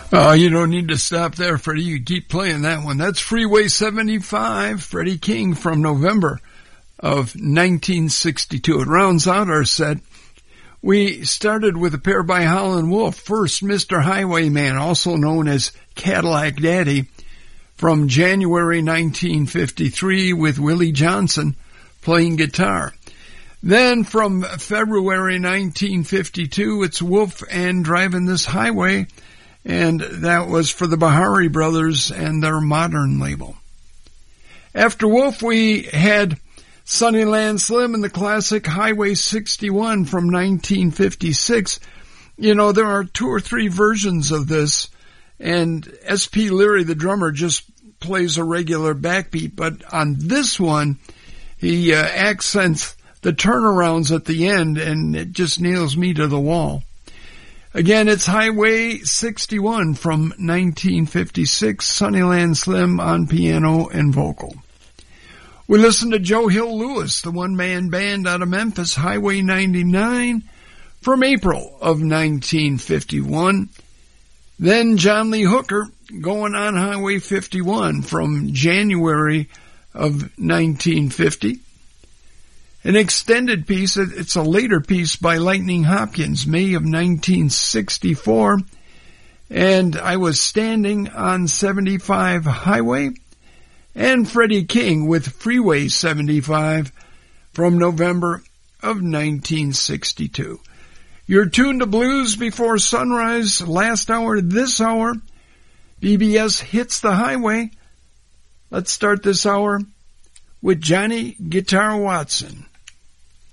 Oh, you don't need to stop there, Freddie. You keep playing that one. That's Freeway 75, Freddie King from November of 1962. It rounds out our set. We started with a pair by Howlin' Wolf. First, Mr. Highwayman, also known as Cadillac Daddy, from January 1953 with Willie Johnson playing guitar. Then from February 1952, it's Wolf and Driving This Highway, and that was for the Bahari Brothers and their Modern label. After Wolf, we had Sunnyland Slim and the classic Highway 61 from 1956. You know, there are 2 or 3 versions of this, and S.P. Leary, the drummer, just plays a regular backbeat, but on this one, he accents the turnarounds at the end, and it just nails me to the wall. Again, it's Highway 61 from 1956, Sunnyland Slim on piano and vocal. We listened to Joe Hill Lewis, the one-man band out of Memphis, Highway 99 from April of 1951. Then John Lee Hooker, Going on Highway 51 from January of 1950. An extended piece, it's a later piece by Lightning Hopkins, May of 1964. And I Was Standing on 75 Highway. And Freddie King with Freeway 75 from November of 1962. You're tuned to Blues Before Sunrise, last hour, this hour. BBS hits the highway. Let's start this hour with Johnny Guitar Watson.